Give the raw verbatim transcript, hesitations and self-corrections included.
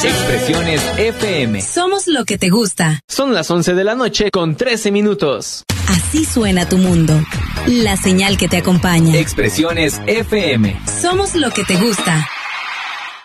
Expresiones F M. Somos lo que te gusta. Son las once de la noche con trece minutos. Así suena tu mundo. La señal que te acompaña. Expresiones F M. Somos lo que te gusta.